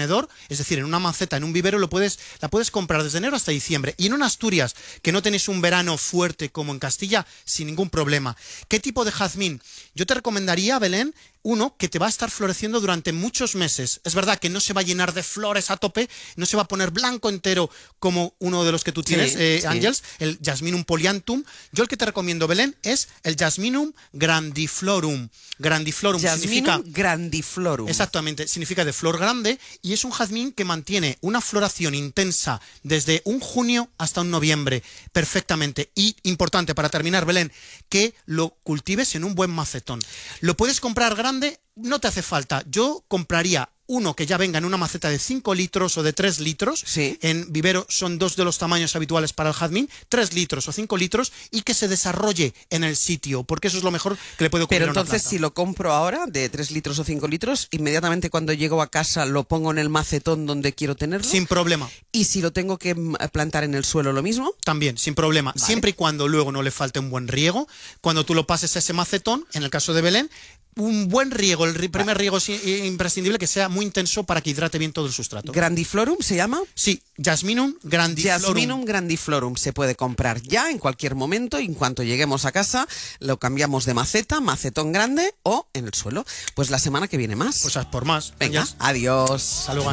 contenedor, es decir, en una maceta, en un vivero, la puedes comprar desde enero hasta diciembre. Y en una Asturias, que no tenéis un verano fuerte como en Castilla, sin ningún problema. ¿Qué tipo de jazmín? Yo te recomendaría, Belén, uno que te va a estar floreciendo durante muchos meses. Es verdad que no se va a llenar de flores a tope, no se va a poner blanco entero como uno de los que tú tienes, Ángels, el Jasminum polyanthum. Yo el que te recomiendo, Belén, es el Jasminum grandiflorum. Grandiflorum significa grandiflorum. Exactamente, significa de flor grande, y es un jazmín que mantiene una floración intensa desde un junio hasta un noviembre, perfectamente. Y importante, para terminar, Belén, que lo cultives en un buen macetón. Lo puedes comprar grande, no te hace falta. Yo compraría uno que ya venga en una maceta de 5 litros o de 3 litros. Sí. En vivero son 2 de los tamaños habituales para el jazmín, 3 litros o 5 litros, y que se desarrolle en el sitio, porque eso es lo mejor que le puede ocurrir. Pero a una entonces, planta. si lo compro ahora de 3 litros o 5 litros, inmediatamente cuando llego a casa lo pongo en el macetón donde quiero tenerlo. Sin problema. Y si lo tengo que plantar en el suelo, lo mismo. También, sin problema. Vale. Siempre y cuando luego no le falte un buen riego. Cuando tú lo pases a ese macetón, en el caso de Belén, un buen riego, el primer riego es imprescindible, que sea muy intenso para que hidrate bien todo el sustrato. ¿Grandiflorum se llama? Sí, Jasminum grandiflorum. Jasminum grandiflorum se puede comprar ya en cualquier momento, y en cuanto lleguemos a casa lo cambiamos de maceta, macetón grande o en el suelo. Pues la semana que viene más. Pues por más. Venga, Ángels. adiós. Salud, Ángel.